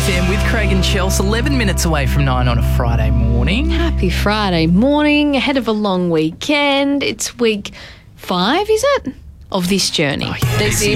FM with Craig and Chelsea, 11 minutes away from 9 on a Friday morning. Happy Friday morning, ahead of a long weekend. It's week 5, is it? Of this journey. Oh, yeah. This